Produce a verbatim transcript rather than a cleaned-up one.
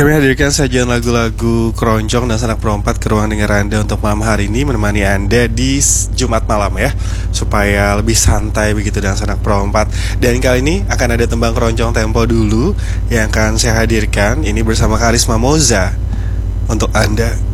Kami hadirkan sajian lagu-lagu keroncong dan sanak perompat ke ruang dengar Anda untuk malam hari ini, menemani Anda di Jumat malam ya, supaya lebih santai begitu dengan sanak perompat. Dan kali ini akan ada tembang keroncong tempo dulu yang akan saya hadirkan. Ini bersama Karisma Moza untuk Anda.